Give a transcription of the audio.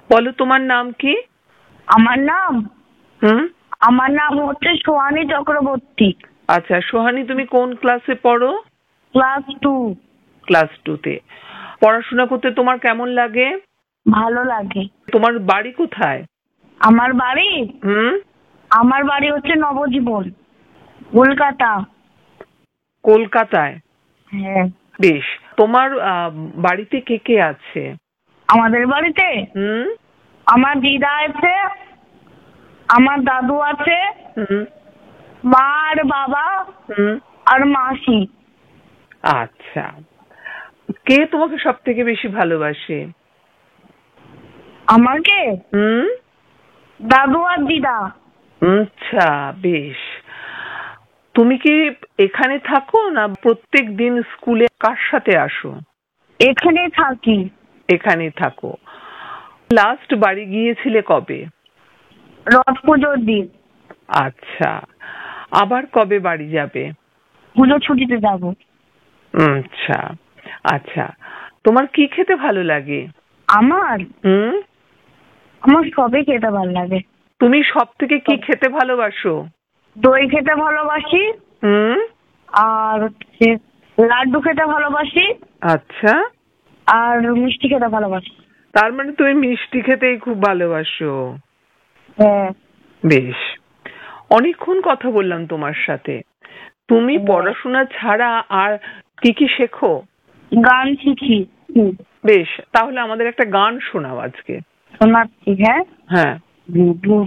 বলো তোমার নাম কি? আমার নাম হুম। আমার নাম হচ্ছে সোহানী চক্রবর্তী। আচ্ছা সোহানী, তুমি কোন ক্লাসে পড়ো? ক্লাস 2। ক্লাস 2-তে। পড়াশোনা করতে তোমার কেমন লাগে? ভালো লাগে। তোমার বাড়ি কোথায়? আমার বাড়ি হুম। আমার বাড়ি হচ্ছে নবজীবন, কলকাতা। কলকাতায়? হ্যাঁ। বেশ। তোমার বাড়িতে কে কে আছে? আমাদের বাড়িতে হুম। আমার দিদা আছে, আমার দাদু আছে, হুম। মা আর বাবা হুম। আর মাসি। আচ্ছা, কে তোমাকে সব থেকে বেশি ভালোবাসে? আমাকে হুম। দাদু আর দিদা। আচ্ছা, বেশ। তুমি কি এখানে থাকো না প্রত্যেক দিন স্কুলে কার সাথে আসো? এখানে থাকি। এখানে থাকো। লাস্ট বাড়ি গিয়েছিলে কবে? রথ পুজোর দিন। আচ্ছা, আবার কবে বাড়ি যাবে? পুজো ছুটিতে যাবো। আচ্ছা আচ্ছা, তোমার কি খেতে ভালো লাগে? আমার হুম। আমার সবই খেতে ভালো লাগে। তুমি সব থেকে কি খেতে ভালোবাসো? দই খেতে ভালোবাসি, হুম। আর হচ্ছে লাড্ডু খেতে ভালোবাসি, আচ্ছা, আর মিষ্টি খেতে ভালোবাসি। তার মানে তুমি মিষ্টি খেতেই খুব ভালোবাসো। হ্যাঁ। বেশ, অনেকক্ষণ কথা বললাম তোমার সাথে। তুমি পড়াশোনা ছাড়া আর কি কি শেখো? গান শিখি। বেশ, তাহলে আমাদের একটা গান শোনাও আজকে। শোনাচ্ছি। হ্যাঁ। হ্যাঁ।